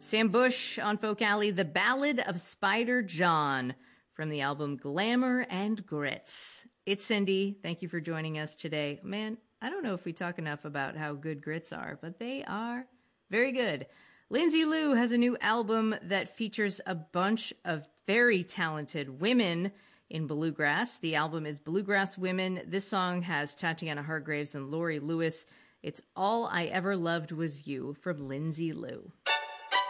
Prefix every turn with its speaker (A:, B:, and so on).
A: Sam Bush on Folk Alley, The Ballad of Spider John from the album Glamour and Grits. It's Cindy. Thank you for joining us today. Man, I don't know if we talk enough about how good grits are, but they are very good. Lindsay Lou has a new album that features a bunch of very talented women in bluegrass. The album is Bluegrass Women. This song has Tatiana Hargreaves and Lori Lewis. It's All I Ever Loved Was You from Lindsay Lou.